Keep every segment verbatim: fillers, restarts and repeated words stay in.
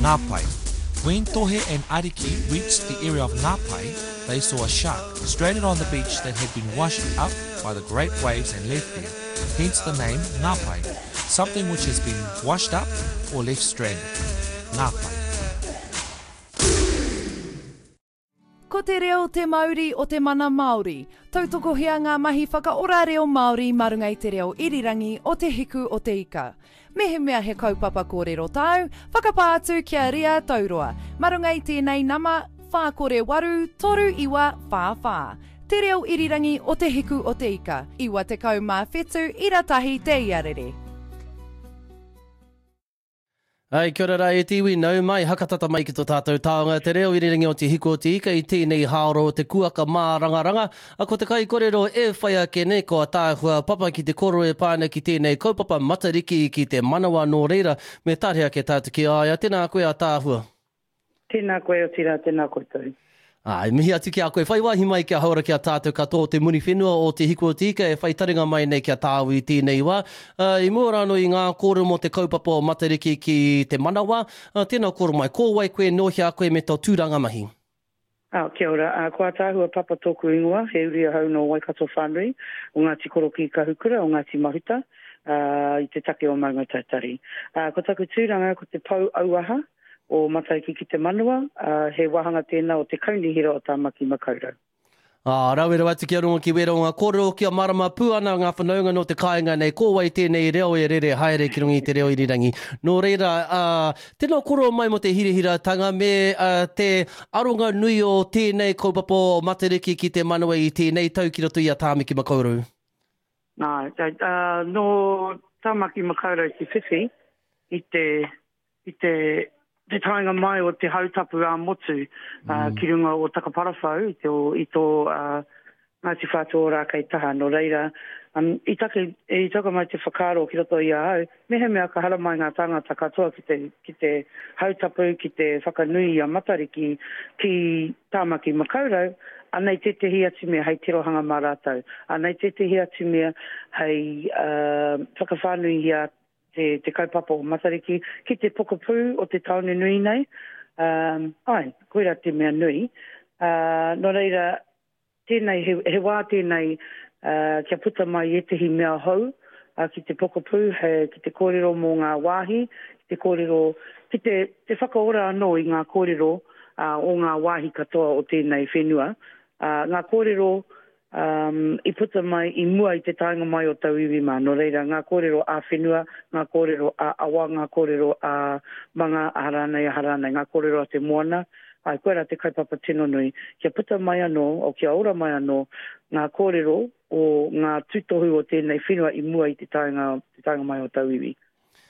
Ngapai. When Tohe and Ariki reached the area of Ngapai, they saw a shark stranded on the beach that had been washed up by the great waves and left there, hence the name Ngapai, something which has been washed up or left stranded. Ngapai. Ko te reo te Māori o te mana Māori. Tautoko hea ngā mahi whakaora reo Māori marunga i te reo irirangi o te hiku o te ika. Mehe mea he kaupapa kōrero tau, whakapātu kia ria tauroa. Marunga i tēnei nama, whākore waru, toru iwa, whāwhā. Te reo irirangi o te hiku o te ika. Iwa te kau mā whetu, iratahi te iarere. Ai, kia ora rā e tiwi nau mai, hakatata mai ki tō tātou taonga, te reo irirangi o te hiko o te ika i tēnei haoro o te kuaka mā rangaranga, a ko te kai korero e whaia ke ne ko a tāhua papa ki te koro e pāna ki tēnei kaupapa matariki ki te manawa nō reira, me tārea ke tātu ki aia, tēnā koe a tāhua. Tēnā koe o tira, tēnā koe tau. Ai, mihi atu ki a koe, whai wahi mai kia haura ki a tātou katoa te muni whenua o te hiko o te ika, e whai taringa mai nei kia tāu i tēnei wā. Uh, I mua rāno i ngā kōru mo te kaupapa o matariki ki te manawa, uh, tēnā kōru mai, ko wai koe nohia koe me tō tūranga mahi. Ah, kia ora, uh, ko a tāhua papa tōku ingoa, he uria hau no Waikato whānui, o Ngāti Koroki Kahukura, o Ngāti Mahuta, uh, i te take o Maunga Taitari. Uh, ko taku tūranga, ko te pau auaha, o matariki ki te manua, uh, he wahanga tēnā o te kaunihira o Tāmaki Makaurau. Ah, rauera watu kia runga ki wera o ngā kōrero kia marama puana ngā whanaunga no te kāinga nei, ko wai tēnei reo e rere haere ki rungi te reo irirangi. Nō reira, uh, tēnā koro mai mo te hirihira tanga me uh, te aronga nui o tēnei kaupapa o matariki ki te manua i tēnei tau ki roto i a Tāmaki Makaurau. Nā, uh, no Tāmaki Makaurau ki whiwhi, i te, i te te tainga mai o te hautapu a motu, mm. uh, ki runga o Takaparawhau, i tō, i tō uh, Ngāti Whātua rā kei taha, no reira, um, i, take, i taka mai te whakaro ki roto i a hau, mehe mea ka hara mai ngā tāngata katoa ki te, ki te hautapu, ki te whakanui a matariki, ki Tāmaki Makaurau, anei te te hiati mea hei tirohanga mā rātau, anei te te hiati mea hei uh, whakawhānui hia te, te kaupapa o matariki, ki te pokapū o te taone nui nei. Um, ai, koera te mea nui. Uh, no reira, tēnei, he, he wā tēnei uh, kia puta mai e tehi mea hau, uh, ki te pokapū, he, ki te kōrero mō ngā wāhi, ki te kōrero, ki te, te whakaora anō i ngā kōrero uh, o ngā wāhi katoa o tēnei whenua. Uh, ngā kōrero Um, i puta mai, i mua i te tainga mai o tau iwi mā, no reira, ngā kōrero a whenua, ngā kōrero a awa, ngā kōrero a manga a haranei a haranei, ngā kōrero a te moana, ai koera te kaipapa tino nui, kia puta mai anō, o kia ora mai anō, ngā kōrero o ngā tūtohu o tēnei whenua i mua i te tainga, te tainga mai o tau iwi.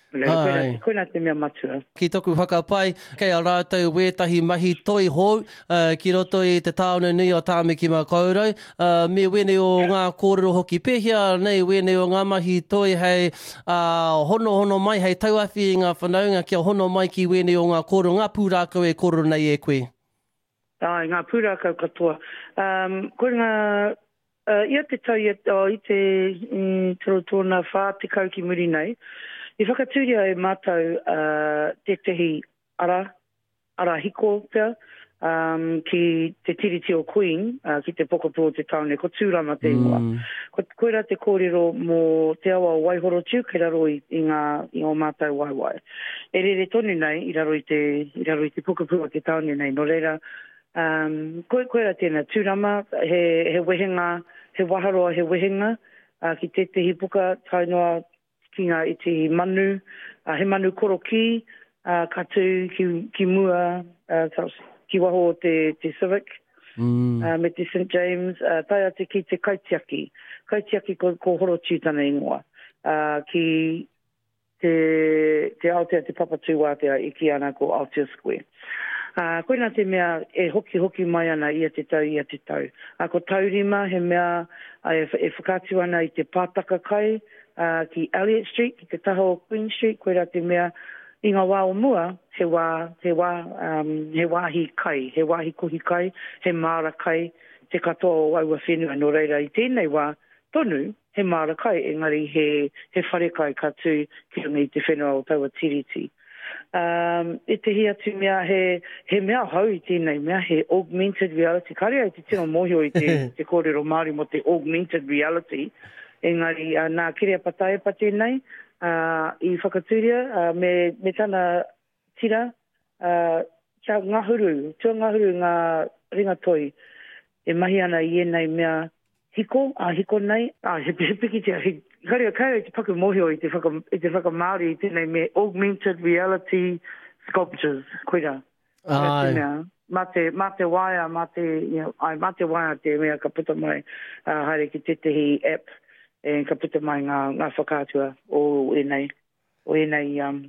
Koina te mea matua. Ki toku whakapai, kei a rātou wētahi mahi toi hou, uh, ki roto i te tāone nui o Tāmaki Makaurau, uh, me wene o ngā kōrero hoki pehia, nei wene o ngā mahi toi hei uh, hono hono mai, hei tauawhi i ngā whanaunga, kia hono mai ki wene o ngā kōrero, ngā pūrākau e kōrero nei e koe. Ai, ngā pūrākau katoa. Um, koe ngā, uh, ia te tau i, oh, i te mm, toro tōna whā te kau ki muri nei, I whakatūria e mātou uh, te tehi ara, ara hiko pia, um, ki te tiriti o Queen, uh, ki te pokapū o te taone, ko tūrama te ingoa. Mm. Ko koera te kōrero mō te awa o Waihoro tiu, kei raro i, i ngā i ngā mātou waiwai. E re re tonu nei, i raro i te, i raro i te pokapū o te taone nei, no reira, um, ko, koera tēnā tūrama, he, he wehenga, he waharoa he wehenga, uh, ki te te hipuka, tainoa, ki ngā iti manu, uh, he manu koroki, uh, katu ki, ki mua, uh, ki waho te, te Civic, mm. uh, me te Saint James, uh, tai ate ki te kaitiaki. Kaitiaki ko, ko horo tūtana ingoa. Uh, ki te, te Aotea, te Papatū Wātea, i ki ana ko Aotea Square. Uh, koina te mea e hoki hoki mai ana ia te tau, ia te tau. Uh, ko taurima, he mea uh, e, e whakātu ana i te pātaka kai, Uh, ki Elliot Street, ki te taho o Queen Street, koera te mea i ngā wā o mua, he wā, he wā, um, he wāhi kai, he wāhi kuhi kai, he māra kai, te katoa o aua whenua no reira i tēnei wā tonu, he māra kai, engari he, he whare kai katu ki runga i te whenua o taua tiriti. Um, e te hi atu mea he, he mea hau I tēnei mea, he augmented reality. Kare ai te tino mohio I te, te kōrero Māori mo te augmented reality. Engari, uh, nā kirea patai pa tēnei, uh, I whakaturia, uh, me, me tana tira, uh, kia ngā huru, tua ngā huru ngā ringa toi, e mahi ana I enei mea hiko, a uh, hiko nei, a uh, he, he piki tia, he, kare kare te paku mohio I te whaka, I te whaka Māori, I tēnei me augmented reality sculptures, koira. Ai. Mā te, mā te waia, mā te, you know, ai, mā te waia te mea ka puta mai, uh, haere ki tetehi app, e ka puta mai ngā, ngā whakātua o enei, o enei, um,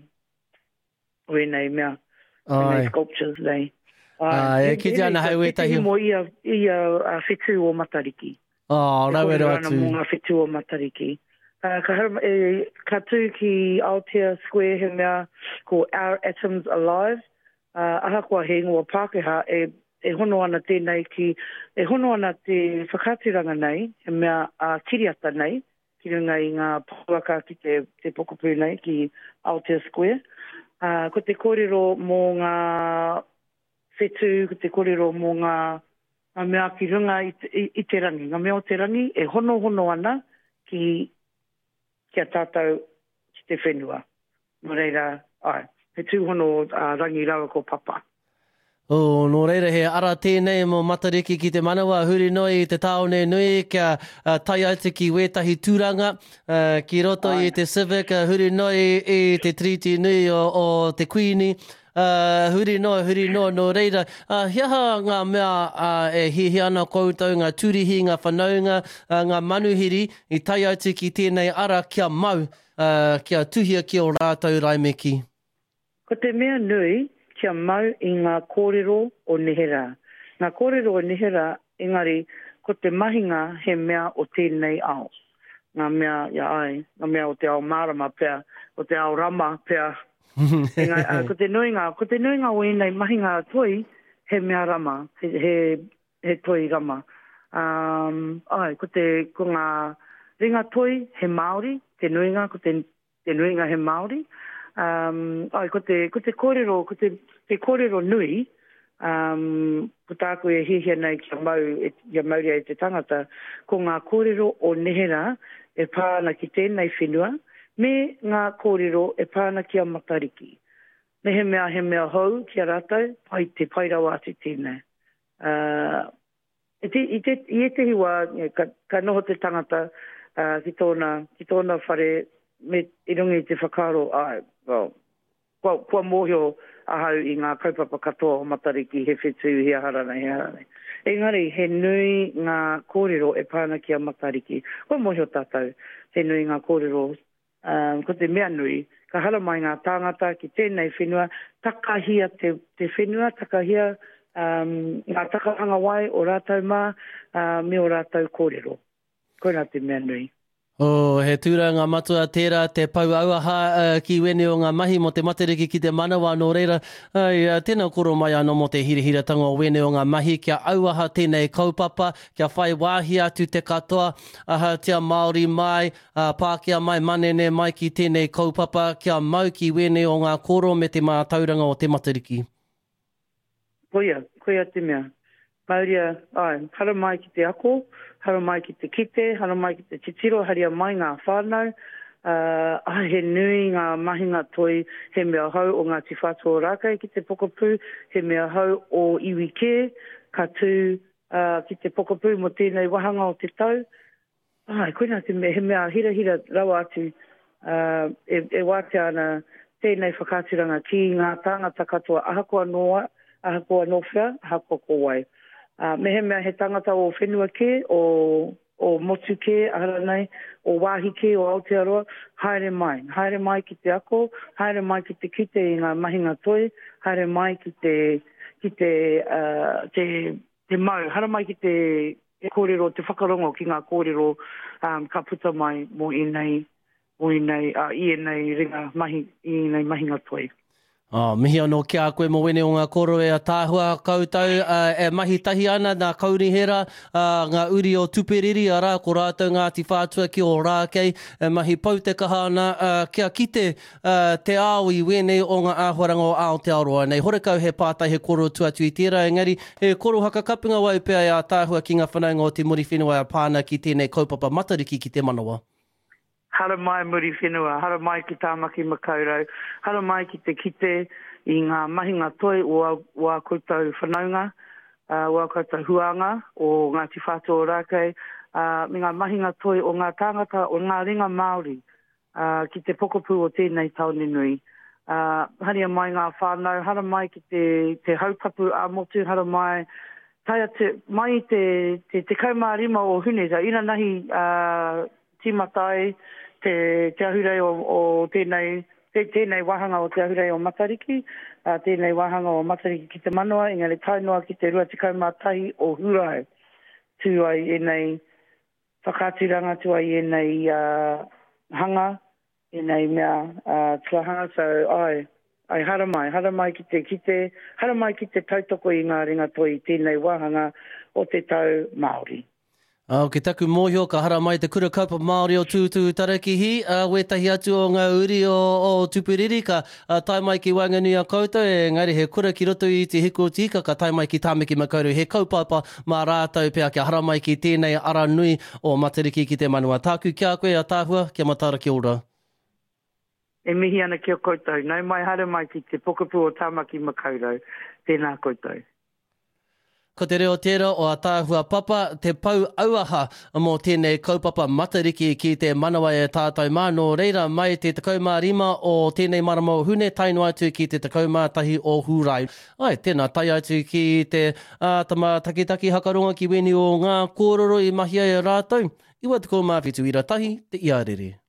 o enei mea, enei sculptures nei. Ai, e ki te ana hau e tahi. Mo ia, ia uh, whetū o Matariki. Oh, rau e roa tu. Mo ngā whetū o Matariki. Uh, ka, hara, e, ka tū ki Aotea Square he mea ko Our Atoms Alive. Uh, aha kua he ngua Pākehā e, e hono ana tēnei ki, e hono ana te whakatiranga nei, he mea uh, kiriata nei, ki runga I ngā pāwaka ki te, te pokopu nei ki Aotea Square. Uh, ko te kōrero mō ngā whetū, ko te kōrero mō ngā, ngā mea ki runga I te, I, I te rangi. Ngā mea o te rangi e hono hono ana ki kia tātou ki te whenua. Nō reira, ai, he tūhono uh, rangi rawa ko papa. Oh, nō reira he ara tēnei mo Matariki ki te manawa huri noi te tāone nui kia uh, tai atu ki wētahi tūranga uh, ki roto ai. I te civic uh, huri noi I te triti nui o, o te kuini. Uh, huri no, huri no, no reira. Uh, hiaha ngā mea uh, e hihi ana koutou, ngā tūrihi, ngā whanaunga, uh, ngā manuhiri, I tai atu ki tēnei ara kia mau, uh, kia tuhia ki o rātou raimeki. Ko te mea nui, kia mau I ngā kōrero o Nehera. Ngā kōrero o Nehera, engari, ko te mahinga he mea o tēnei ao. Ngā mea, ia ai, ngā mea o te ao marama pea, o te ao rama pea, Enga, uh, ko te nuinga, ko te nuinga o enei mahinga toi, he mea rama, he, he, he toi rama. Um, ai, ko te, ko ngā ringa toi, he Māori, te nuinga, ko te, te nuinga he Māori. Um, ai, ko te, ko te kōrero, ko te, te kōrero nui, um, ko tāku e hihia nei kia mau, e, kia mauria e te tangata, ko ngā kōrero o Nehera, e pāna ki tēnei whenua, me ngā kōrero e pāna ki a Matariki. Me he mea, he mea hou ki a rātou, pai te pairau atu tēnei. Uh, I te, i te, i te hiwa, ka, ka noho te tangata uh, ki tōna, ki tōna whare, me I rungi te whakaro, ai, well, kua, kua mōhio ahau I ngā kaupapa katoa o Matariki, he whetū, he aharana, he aharana. Engari, he nui ngā kōrero e pāna ki a Matariki. Kua mōhio tātou, he nui ngā kōrero Um, ko te mea nui, ka hala mai ngā tāngata ki tēnei whenua, takahia te, te whenua, takahia um, ngā takahanga wai o rātou mā, uh, me o rātou kōrero. Koina te mea nui. Oh, he tūranga matua tērā te pau auaha uh, ki wene o ngā mahi mo te Matariki ki te manawa nō reira. Ai, uh, tēnā koro mai anō mo te hirihiratanga o wene o ngā mahi kia auaha tēnei kaupapa, kia whai wāhi atu te katoa, aha tia Māori mai, uh, Pākehā mai, manene mai ki tēnei kaupapa, kia mau ki wene o ngā koro me te mātauranga o te Matariki. Koia, koia te mea. Mauria, ai, hara mai ki te ako, hara mai ki te kite, hara mai ki te titiro, haria mai ngā whānau, uh, ai, he nui ngā mahinga toi, he mea hau o ngā tifatu o Rākai ki te pokopu, he mea hau o iwi kē, ka tū uh, ki te pokopu mo tēnei wahanga o te tau. Ai, koina te mea, he mea hira hira rawa atu, uh, e, e wāte ana tēnei whakatiranga ki ngā tāngata katoa ahakoa noa, ahakoa nofea, ahakoa kowai. Uh, me he mea he tangata o whenua ke, o, o motu ke, ahara nei, o wāhi ke, o Aotearoa, haere mai. Haere mai ki te ako, haere mai ki te kite I ngā mahinga toi, haere mai ki te, ki te, uh, te, te mau, haere mai ki te e kōrero, te whakarongo ki ngā kōrero um, ka puta mai mo I nei, mo I nei, uh, I nei ringa mahi, I nei mahinga toi. Oh, mihi anō kia koe mo wene o ngā koro e a tāhua koutou uh, e mahi tahi ana ngā kaurihera, uh, ngā uri o tuperiri a rā, ko rātou Ngāti Whātua ki o rākei, e mahi pau te kahana, uh, kia kite uh, te ao i wene o ngā āhuaranga o Aotearoa. Nei, horekau he pātai he koro tuatu i tērā, engari he koro hakakapunga wau pēr e a tāhua ki ngā whanaunga o te muri whenua a pāna ki tēnei kaupapa matariki ki te manawa. Hara mai muri whenua, hara mai ki tāmaki makaurau, hara mai ki te kite i ngā mahinga toi o a koutou whanaunga, uh, o a koutou huanga o Ngāti Whātua o rākei, uh, mi ngā mahinga toi o ngā tāngata o ngā ringa Māori uh, ki te pokopu o tēnei taone nui. Uh, haria mai ngā whānau, hara mai ki te, te haupapu a motu, hara mai taia te, mai te, te, te kaumārima o Huneza, ina nahi uh, timatai, te, te ahurei o, o tēnei, te, tēnei wahanga o te ahurei o Matariki, uh, tēnei wahanga o Matariki ki te manoa, engari tainoa ki te rua tikau mātahi o Hurai, tu ai e nei whakatiranga, tu ai e nei uh, hanga, e nei mea uh, tuahanga, so ai, ai hara mai, hara mai ki te kite, hara mai ki te tautoko i ngā ringa toi tēnei wahanga o te tau Māori. Uh, ke taku mōhio ka hara mai te kura kaupa Māori o tūtū tarakihi, uh, wetahi atu o ngā uri o, o tupiriri ka uh, tai mai ki Wainganui a koutou, e ngari he kura ki roto i te hiko o tika, ka tai mai ki Tāmeki Makaurau, he kaupapa mā rātou pia kia hara mai ki tēnei ara nui o Matariki ki te manua. Tāku kia koe a tāhua, kia matara ki ora. E mihi ana ki o koutou, nau mai hara mai ki te pokapu o Tāmaki Makaurau, tēnā koutou. Ko te reo tērā o a tāhua papa, te pau auaha mō tēnei kaupapa Matariki ki te manawa e tātou mā. Nō reira mai te tekau mā rima o tēnei marama o hune, taino atu ki te tekau mā tahi o Hurai. Ai, tēnā tai atu ki te uh, tama takitaki hakaronga ki weni o ngā kōrero i mahi ai a rātou. Iwa te kou mā whitu ira tahi, te iarere.